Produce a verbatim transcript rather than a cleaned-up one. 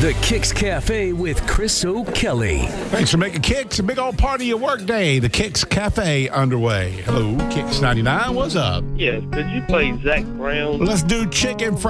The Kicks Cafe with Chris O'Kelly. Thanks for making Kicks a big old part of your workday. The Kicks Cafe underway. Hello, Kicks ninety-nine. What's up? Yes, could you play Zach Brown? Let's do chicken fried